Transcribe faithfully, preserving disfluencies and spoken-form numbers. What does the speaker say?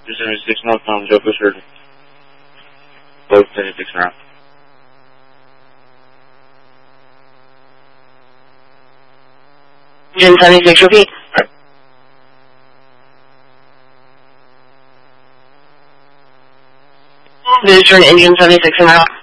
two seventy-six northbound, Joe Fisher. Both seventy-six around. Engine seventy-six, repeat. Right. This is for engine seventy-six and out.